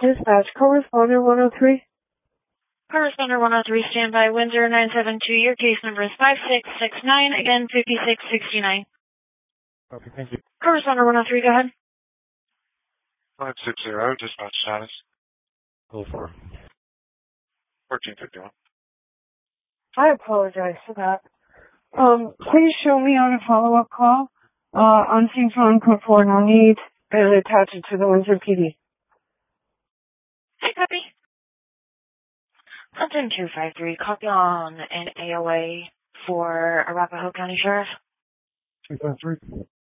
Dispatch, correspondent 103. Correspondent 103, standby, Windsor 972. Your case number is 5669, again 5669. Okay, thank you. Correspondent 103, go ahead. 560, dispatch status. Go for it. 1451. I apologize for that. Please show me on a follow-up call, on scene phone code 4 no need, and attach it to the Windsor PD. Hey, copy. Clinton 253, copy on an AOA for Arapahoe County Sheriff. 253.